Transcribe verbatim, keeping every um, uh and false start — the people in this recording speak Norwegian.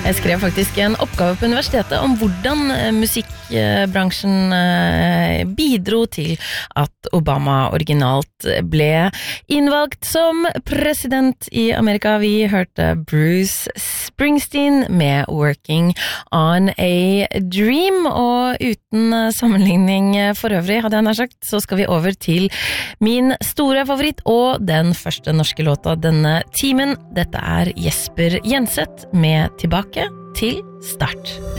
Jeg skrev faktisk en oppgave på universitetet om hvordan musikkbransjen bidro til at Obama originalt ble innvalgt som president i Amerika. Vi hørte Bruce Springsteen med Working on a Dream, og uten sammenligning for øvrig, hadde jeg nær sagt, så skal vi over til min store favoritt og den første norske låta denne timen. Dette er Jesper Jenseth med Tilbake til start.